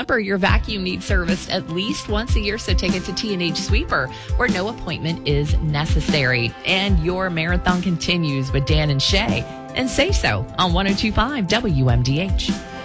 remember, your vacuum needs serviced at least once a year, so take it to T&H Sweeper, where no appointment is necessary. And your marathon continues with Dan and Shay, and Say So on 102.5 WMDH.